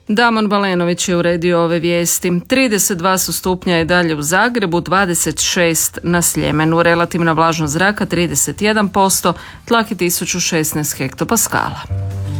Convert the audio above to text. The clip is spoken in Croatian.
Damon Balenović je uredio ove vijesti. 32 su stupnja i dalje u Zagrebu, 26 na Sljemenu. Relativna vlažnost zraka 31%, tlak je 1016 hektopaskala.